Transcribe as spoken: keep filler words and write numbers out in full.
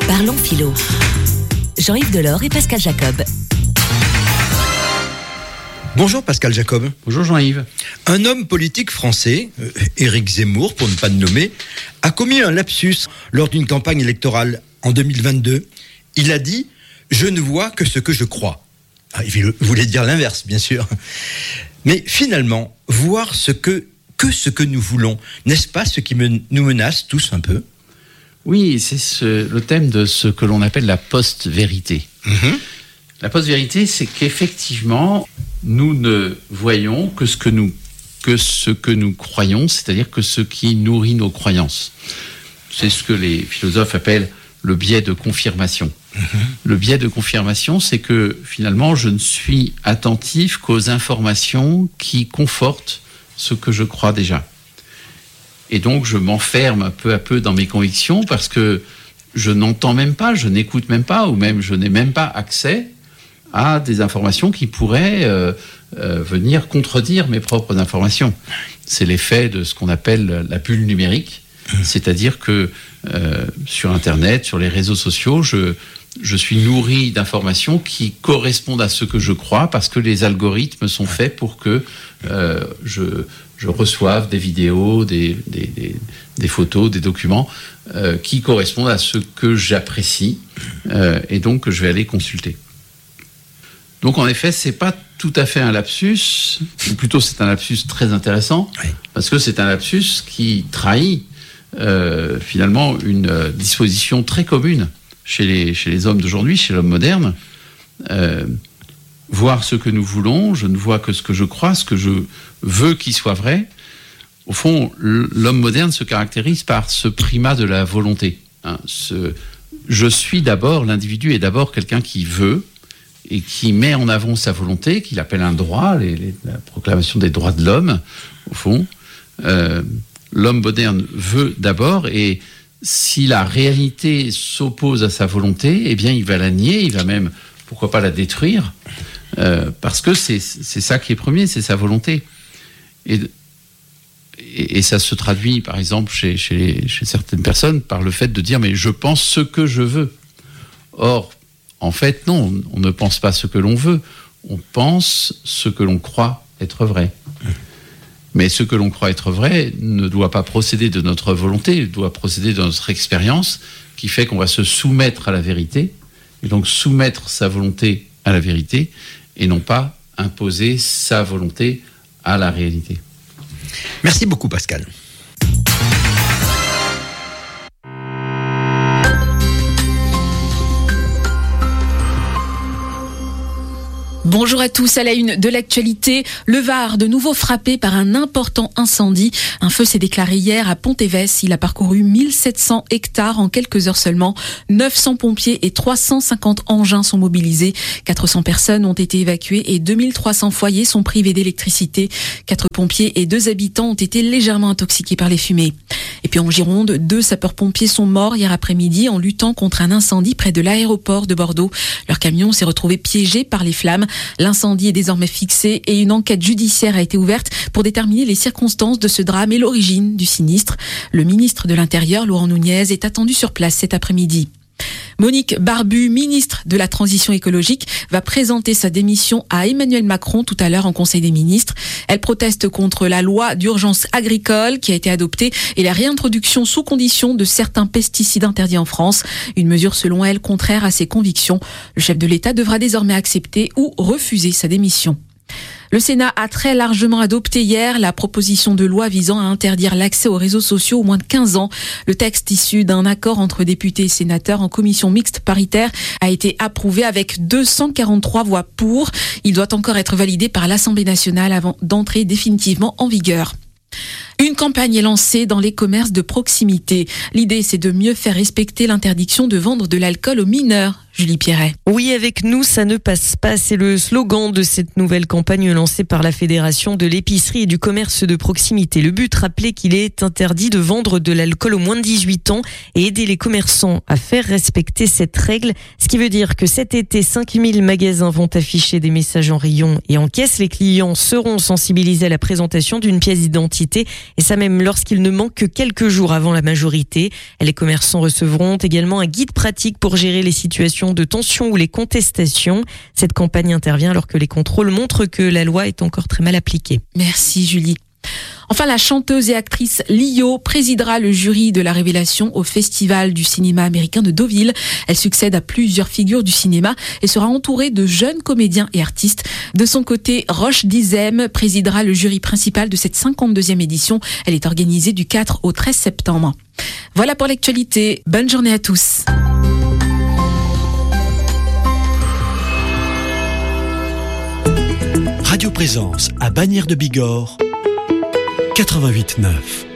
Parlons philo. Jean-Yves Delors et Pascal Jacob. Bonjour Pascal Jacob. Bonjour Jean-Yves. Un homme politique français, euh, Éric Zemmour pour ne pas le nommer, a commis un lapsus lors d'une campagne électorale en deux mille vingt-deux. Il a dit « Je ne vois que ce que je crois ». Ah, il voulait dire l'inverse, bien sûr. Mais finalement, voir ce que, que ce que nous voulons, n'est-ce pas ce qui me, nous menace tous un peu ? Oui, c'est ce, le thème de ce que l'on appelle la post-vérité. Mmh. La post-vérité, c'est qu'effectivement, nous ne voyons que ce que nous, que ce que nous croyons, c'est-à-dire que ce qui nourrit nos croyances. C'est ce que les philosophes appellent le biais de confirmation. Mmh. Le biais de confirmation, c'est que finalement, je ne suis attentif qu'aux informations qui confortent ce que je crois déjà. Et donc, je m'enferme peu à peu dans mes convictions parce que je n'entends même pas, je n'écoute même pas, ou même je n'ai même pas accès à des informations qui pourraient euh, euh, venir contredire mes propres informations. C'est l'effet de ce qu'on appelle la bulle numérique, mmh. c'est-à-dire que euh, sur Internet, sur les réseaux sociaux, je, je suis nourri d'informations qui correspondent à ce que je crois parce que les algorithmes sont faits pour que euh, je... je reçoive des vidéos, des, des, des, des photos, des documents euh, qui correspondent à ce que j'apprécie euh, et donc que je vais aller consulter. Donc en effet, c'est pas tout à fait un lapsus, ou plutôt c'est un lapsus très intéressant, oui. Parce que c'est un lapsus qui trahit euh, finalement une euh, disposition très commune chez les, chez les hommes d'aujourd'hui, chez l'homme moderne. Euh, voir ce que nous voulons, je ne vois que ce que je crois, ce que je veux qu'il soit vrai. Au fond, l'homme moderne se caractérise par ce primat de la volonté. Hein, ce, je suis d'abord, l'individu est d'abord quelqu'un qui veut et qui met en avant sa volonté, qu'il appelle un droit, les, les, la proclamation des droits de l'homme, au fond. Euh, l'homme moderne veut d'abord, et si la réalité s'oppose à sa volonté, eh bien il va la nier, il va même, pourquoi pas la détruire, euh, parce que c'est, c'est ça qui est premier, c'est sa volonté. Et, et, et ça se traduit, par exemple, chez, chez, chez certaines personnes, par le fait de dire « mais je pense ce que je veux ». Or, en fait, non, on ne pense pas ce que l'on veut, on pense ce que l'on croit être vrai. Mais ce que l'on croit être vrai ne doit pas procéder de notre volonté, il doit procéder de notre expérience, qui fait qu'on va se soumettre à la vérité, et donc soumettre sa volonté à la vérité, et non pas imposer sa volonté à la réalité. Merci beaucoup Pascal. Bonjour à tous, à la une de l'actualité, le Var de nouveau frappé par un important incendie. Un feu s'est déclaré hier à Pont-Évès. Il a parcouru mille sept cents hectares en quelques heures seulement. neuf cents pompiers et trois cent cinquante engins sont mobilisés. quatre cents personnes ont été évacuées et deux mille trois cents foyers sont privés d'électricité. Quatre pompiers et deux habitants ont été légèrement intoxiqués par les fumées. Et puis en Gironde, deux sapeurs-pompiers sont morts hier après-midi en luttant contre un incendie près de l'aéroport de Bordeaux. Leur camion s'est retrouvé piégé par les flammes. L'incendie est désormais fixé et une enquête judiciaire a été ouverte pour déterminer les circonstances de ce drame et l'origine du sinistre. Le ministre de l'Intérieur, Laurent Nunez, est attendu sur place cet après-midi. Monique Barbu, ministre de la Transition écologique, va présenter sa démission à Emmanuel Macron tout à l'heure en Conseil des ministres. Elle proteste contre la loi d'urgence agricole qui a été adoptée et la réintroduction sous condition de certains pesticides interdits en France. Une mesure selon elle contraire à ses convictions. Le chef de l'État devra désormais accepter ou refuser sa démission. Le Sénat a très largement adopté hier la proposition de loi visant à interdire l'accès aux réseaux sociaux aux moins de quinze ans. Le texte issu d'un accord entre députés et sénateurs en commission mixte paritaire a été approuvé avec deux cent quarante-trois voix pour. Il doit encore être validé par l'Assemblée nationale avant d'entrer définitivement en vigueur. Une campagne est lancée dans les commerces de proximité. L'idée, c'est de mieux faire respecter l'interdiction de vendre de l'alcool aux mineurs. Julie Pierret. Oui, avec nous, ça ne passe pas. C'est le slogan de cette nouvelle campagne lancée par la Fédération de l'épicerie et du commerce de proximité. Le but, rappeler qu'il est interdit de vendre de l'alcool aux moins de dix-huit ans et aider les commerçants à faire respecter cette règle. Ce qui veut dire que cet été, cinq mille magasins vont afficher des messages en rayon et en caisse. Les clients seront sensibilisés à la présentation d'une pièce d'identité et ça même lorsqu'il ne manque que quelques jours avant la majorité. Les commerçants recevront également un guide pratique pour gérer les situations de tension ou les contestations. Cette campagne intervient alors que les contrôles montrent que la loi est encore très mal appliquée. Merci Julie. Enfin, la chanteuse et actrice Lio présidera le jury de la Révélation au Festival du cinéma américain de Deauville. Elle succède à plusieurs figures du cinéma et sera entourée de jeunes comédiens et artistes. De son côté, Roche Dizem présidera le jury principal de cette cinquante-deuxième édition. Elle est organisée du quatre au treize septembre. Voilà pour l'actualité. Bonne journée à tous. Radio Présence à Bagnères de Bigorre, quatre-vingt-huit neuf.